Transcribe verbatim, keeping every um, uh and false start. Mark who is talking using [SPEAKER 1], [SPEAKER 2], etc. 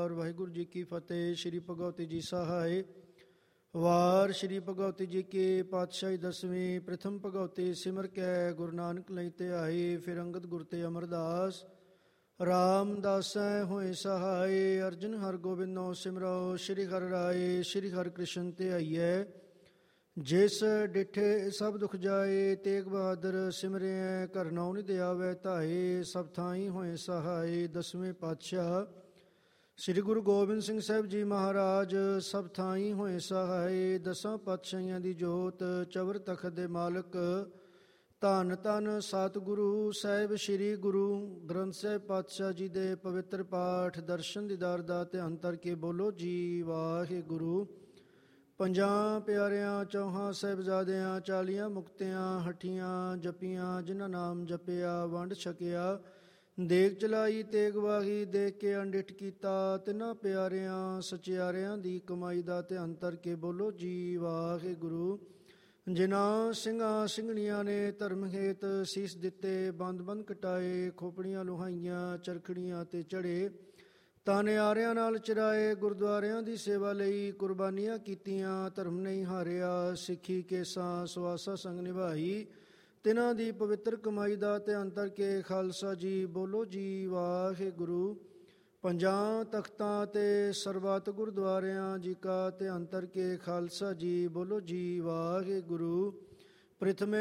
[SPEAKER 1] ਵਾਰ। ਵਾਹਿਗੁਰੂ ਜੀ ਕੀ ਫਤਿਹ। ਸ਼੍ਰੀ ਭਗਵਤੀ ਜੀ ਸਹਾਇ ਵਾਰ। ਸ਼੍ਰੀ ਭਗਵਤੀ ਜੀ ਕੀ ਪਾਤਸ਼ਾਹੀ ਦਸਵੀਂ। ਪ੍ਰਥਮ ਭਗਵਤੀ ਸਿਮਰ ਕੈ ਗੁਰੂ ਨਾਨਕ ਲਈ ਤੇ ਆਈ। ਫਿਰ ਅੰਗਦ ਗੁਰ ਤੇ ਅਮਰਦਾਸ ਰਾਮਦਾਸੈ ਹੋਏ ਸਹਾਇ। ਅਰਜਨ ਹਰ ਗੋਬਿੰਦੋ ਸਿਮਰੋ ਸ਼੍ਰੀ ਹਰਿ ਰਾਏ। ਸ਼੍ਰੀ ਹਰਿ ਕ੍ਰਿਸ਼ਨ ਤੇ ਆਈਐ ਜਿਸ ਡਿਠੇ ਸਭ ਦੁਖ ਜਾਏ। ਤੇਗ ਬਹਾਦਰ ਸਿਮਰਿਐ ਘਰ ਨੌ ਨਿਧ ਆਵੈ ਧਾਏ। ਸਭ ਥਾਈ ਹੋਏ ਸਹਾਏ। ਦਸਵੇਂ ਪਾਤਸ਼ਾਹ ਸ੍ਰੀ ਗੁਰੂ ਗੋਬਿੰਦ ਸਿੰਘ ਸਾਹਿਬ ਜੀ ਮਹਾਰਾਜ ਸਭ ਥਾਈ ਹੋਏ ਸਹਾਏ। ਦਸਾਂ ਪਾਤਸ਼ਾਹੀਆਂ ਦੀ ਜੋਤ ਚਵਰ ਤਖਤ ਦੇ ਮਾਲਕ ਧੰਨ ਧੰਨ ਸਤਿਗੁਰੂ ਸਾਹਿਬ ਸ੍ਰੀ ਗੁਰੂ ਗ੍ਰੰਥ ਸਾਹਿਬ ਪਾਤਸ਼ਾਹ ਜੀ ਦੇ ਪਵਿੱਤਰ ਪਾਠ ਦਰਸ਼ਨ ਦੀਦਾਰ ਦਾ ਧਿਆਨ ਧਰ ਕੇ ਬੋਲੋ ਜੀ ਵਾਹਿਗੁਰੂ। ਪੰਜਾਂ ਪਿਆਰਿਆਂ ਚੌਹਾਂ ਸਾਹਿਬਜ਼ਾਦਿਆਂ ਚਾਲੀਆਂ ਮੁਕਤਿਆਂ ਹੱਠੀਆਂ ਜਪੀਆਂ ਜਿਨ੍ਹਾਂ ਨਾਮ ਜਪਿਆ ਵੰਡ ਛਕਿਆ ਦੇਗ ਚਲਾਈ ਤੇਗ ਵਾਹੀ ਦੇਖ ਕੇ ਅਣਡਿੱਠ ਕੀਤਾ। ਤਿੰਨਾਂ ਪਿਆਰਿਆਂ ਸਚਿਆਰਿਆਂ ਦੀ ਕਮਾਈ ਦਾ ਧਿਆਨ ਧਰ ਕੇ ਬੋਲੋ ਜੀ ਵਾਹਿਗੁਰੂ। ਜਿਨ੍ਹਾਂ ਸਿੰਘਾਂ ਸਿੰਘਣੀਆਂ ਨੇ ਧਰਮ ਹੇਤ ਸੀਸ ਦਿੱਤੇ ਬੰਦ ਬੰਦ ਕਟਾਏ ਖੋਪੜੀਆਂ ਲੁਹਾਈਆਂ ਚਰਖੜੀਆਂ ਤੇ ਚੜੇ ਤਾਨਿਆਰਿਆਂ ਨਾਲ ਚਰਾਏ ਗੁਰਦੁਆਰਿਆਂ ਦੀ ਸੇਵਾ ਲਈ ਕੁਰਬਾਨੀਆਂ ਕੀਤੀਆਂ ਧਰਮ ਨਹੀਂ ਹਾਰਿਆ ਸਿੱਖੀ ਕੇਸਾਂ ਸਵਾਸਾ ਸੰਗ ਨਿਭਾਈ। ਤਿਨਾਂ ਦੀ ਪਵਿੱਤਰ ਕਮਾਈ ਦਾ ਧਿਆਨ ਧਰ ਕੇ ਖਾਲਸਾ ਜੀ ਬੋਲੋ ਜੀ ਵਾਹਿਗੁਰੂ। ਪੰਜਾਂ ਤਖਤਾਂ ਤੇ ਸਰਬੱਤ ਗੁਰਦੁਆਰਿਆਂ ਜੀ ਕਾ ਧਿਆਨ ਧਰ ਕੇ ਖਾਲਸਾ ਜੀ ਬੋਲੋ ਜੀ ਵਾਹਿਗੁਰੂ। ਪ੍ਰਥਮੇ